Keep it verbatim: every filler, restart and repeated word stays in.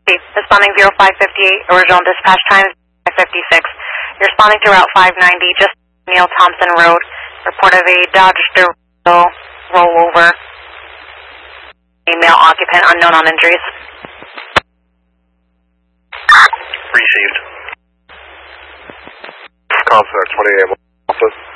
Responding zero five fifty-eight, original dispatch time five fifty-six. Responding to Route five ninety, just Neil Thompson Road. Report of a Dodge Durango rollover. A male occupant unknown on injuries. Received. Contact twenty-eight office.